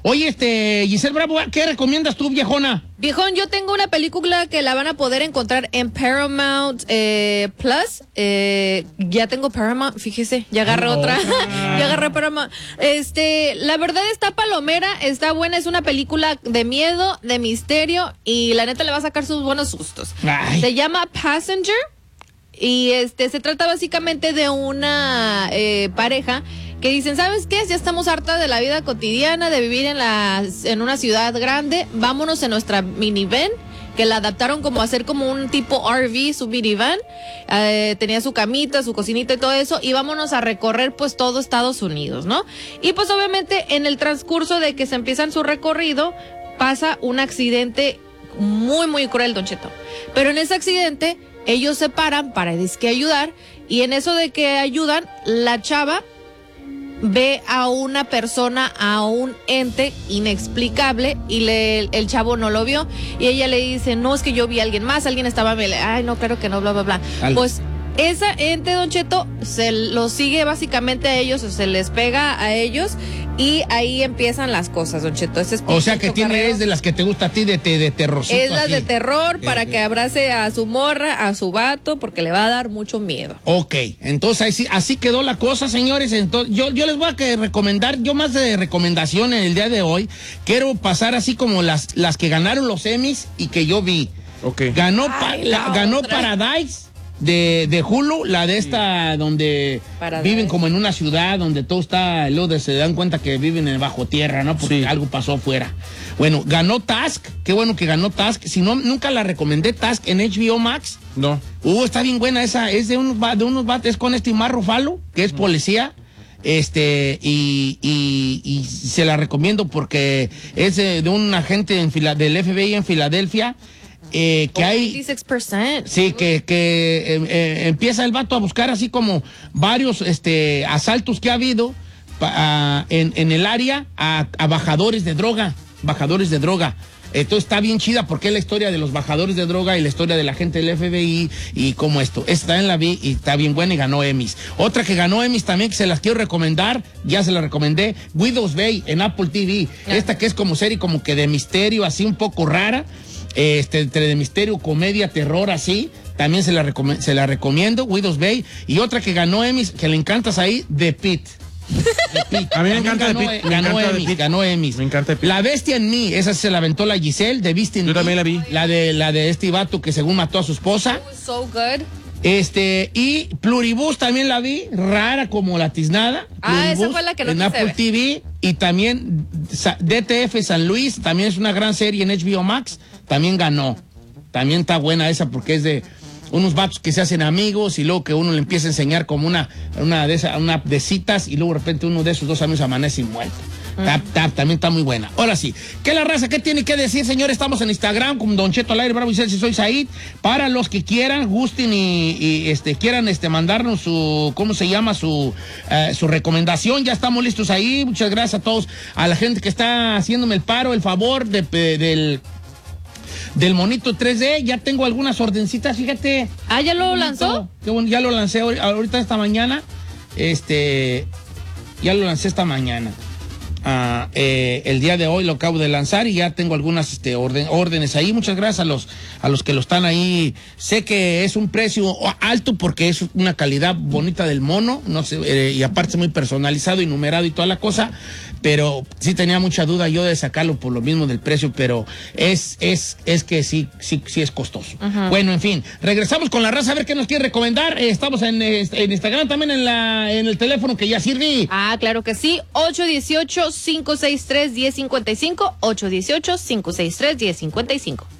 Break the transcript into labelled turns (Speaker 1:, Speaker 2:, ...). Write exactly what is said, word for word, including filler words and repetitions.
Speaker 1: Oye, este, Giselle Bravo, ¿qué recomiendas tú, viejona?
Speaker 2: Viejón, yo tengo una película que la van a poder encontrar en Paramount eh, Plus. Eh, ya tengo Paramount, fíjese, ya agarré
Speaker 1: Oh,
Speaker 2: otra.
Speaker 1: ah.
Speaker 2: ya agarré Paramount. Este, la verdad está palomera, está buena, es una película de miedo, de misterio y la neta le va a sacar sus buenos sustos.
Speaker 1: Ay.
Speaker 2: Se llama Passenger y este se trata básicamente de una eh, pareja que dicen, ¿sabes qué? Ya estamos hartas de la vida cotidiana, de vivir en la, en una ciudad grande, vámonos en nuestra minivan, que la adaptaron como a hacer como un tipo R V, su minivan, eh, tenía su camita, su cocinita y todo eso, y vámonos a recorrer pues todo Estados Unidos, ¿no? Y pues obviamente en el transcurso de que se empiezan su recorrido, pasa un accidente muy, muy cruel, Don Cheto. Pero en ese accidente, ellos se paran para disque ayudar, y en eso de que ayudan, la chava ve a una persona, a un ente inexplicable y le, el chavo no lo vio y ella le dice, no, es que yo vi a alguien más, alguien estaba, ay no, claro que no, bla, bla, bla.
Speaker 1: Al...
Speaker 2: Pues esa ente, Don Cheto, se lo sigue básicamente a ellos, o se les pega a ellos y ahí empiezan las cosas, Don Cheto. Ese es
Speaker 1: o sea que tiene, es de las que te gusta a ti, de, de, de terrorcito.
Speaker 2: Es las
Speaker 1: así.
Speaker 2: de terror para
Speaker 1: eh,
Speaker 2: que abrace a su morra, a su vato, porque le va a dar mucho miedo.
Speaker 1: Ok, entonces así, así quedó la cosa, señores. Entonces, yo, yo les voy a que recomendar, yo más de recomendación en el día de hoy, quiero pasar así como las, las que ganaron los Emmys y que yo vi.
Speaker 3: Ok.
Speaker 1: Ganó, pa,
Speaker 2: Ay,
Speaker 1: la,
Speaker 2: la
Speaker 1: ganó
Speaker 2: otra.
Speaker 1: Paradise. De, de Hulu, la de esta sí. Donde
Speaker 2: Paradise.
Speaker 1: Viven como en una ciudad donde todo está, luego se dan cuenta que viven en bajo tierra, ¿no? Porque
Speaker 3: sí.
Speaker 1: algo pasó afuera. Bueno, ganó Task, qué bueno que ganó Task. Si no, nunca la recomendé, Task en H B O Max.
Speaker 3: No.
Speaker 1: Uh, está bien buena esa, es de unos, de unos bates con este Mark Ruffalo, que es policía. Este, y, y, y se la recomiendo porque es de, de un agente en Fila, del F B I en Filadelfia. Eh, que hay
Speaker 2: veintiséis por ciento.
Speaker 1: sí que, que eh, eh, empieza el vato a buscar así como varios este asaltos que ha habido pa, a, en, en el área a, a bajadores de droga bajadores de droga. Entonces está bien chida porque es la historia de los bajadores de droga y la historia de la gente del F B I y como esto. Esta también la vi y está bien buena y ganó Emmys. Otra que ganó Emmys también que se las quiero recomendar, ya se la recomendé, Widow's Bay en Apple T V. Ah. Esta que es como serie como que de misterio, así un poco rara. Este, entre de misterio, comedia, terror, así, también se la, recom se la recomiendo, Widow's Bay. Y otra que ganó Emmys, que le encantas ahí, The Pit. The Pit.
Speaker 3: A mí me encanta
Speaker 1: ganó,
Speaker 3: The Pit.
Speaker 1: Ganó
Speaker 3: encanta
Speaker 1: Emmys,
Speaker 3: The Pit.
Speaker 1: ganó Emmys.
Speaker 3: Me encanta The Pit.
Speaker 1: La Bestia en mí, esa se la aventó la Giselle, de Beast in
Speaker 3: Yo
Speaker 1: Me.
Speaker 3: también la vi.
Speaker 1: La de, la de este vato que según mató a su esposa.
Speaker 2: So good.
Speaker 1: Este, y Pluribus también la vi, rara como la tiznada.
Speaker 2: Ah,
Speaker 1: Pluribus,
Speaker 2: esa fue la que no
Speaker 1: en
Speaker 2: quise
Speaker 1: Apple
Speaker 2: ver.
Speaker 1: T V. Y también D T F San Luis, también es una gran serie en H B O Max, también ganó. También está buena esa porque es de unos vatos que se hacen amigos y luego que uno le empieza a enseñar como una, una, de, esa, una de citas y luego de repente uno de esos dos amigos amanece muerto. Tap, tap, también está muy buena. Ahora sí, ¿qué la raza? ¿Qué tiene que decir, señores? Estamos en Instagram con Don Cheto al aire, Bravo y Celsi, soy Said. Para los que quieran, gusten y, y este, quieran este, mandarnos su, ¿cómo se llama? Su, uh, su recomendación. Ya estamos listos ahí. Muchas gracias a todos, a la gente que está haciéndome el paro, el favor de, de, del... del monito tres D, ya tengo algunas ordencitas, fíjate.
Speaker 2: Ah, ¿ya lo lanzó?
Speaker 1: Qué bueno, ya lo lancé ahorita esta mañana. Este, ya lo lancé esta mañana. Uh, eh, el día de hoy lo acabo de lanzar y ya tengo algunas este, orden, órdenes ahí. Muchas gracias a los, a los que lo están ahí. Sé que es un precio alto porque es una calidad bonita del mono, no sé, eh, y aparte es muy personalizado y numerado y toda la cosa. Pero sí tenía mucha duda yo de sacarlo por lo mismo del precio, pero es, es, es que sí, sí, sí es costoso. Uh-huh. Bueno, en fin, regresamos con la raza a ver qué nos quiere recomendar. Eh, estamos en, en Instagram también en la, en el teléfono que ya sirve.
Speaker 2: Ah, claro que sí. ocho uno ocho, cinco seis tres, uno cero cinco cinco. ocho uno ocho, cinco seis tres, uno cero cinco cinco.